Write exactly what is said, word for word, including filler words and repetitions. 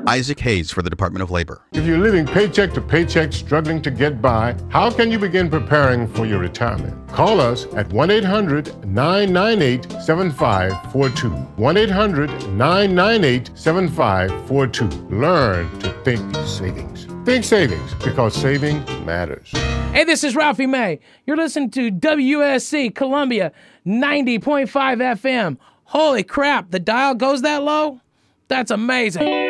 Isaac Hayes for the Department of Labor. If you're living paycheck to paycheck, struggling to get by, how can you begin preparing for your retirement? Call us at one eight hundred nine nine eight seven five four two. one eight hundred nine nine eight seven five four two. Learn to think savings. Think savings, because saving matters. Hey, this is Ralphie May. You're listening to W S C Columbia ninety point five F M. Holy crap, the dial goes that low? That's amazing.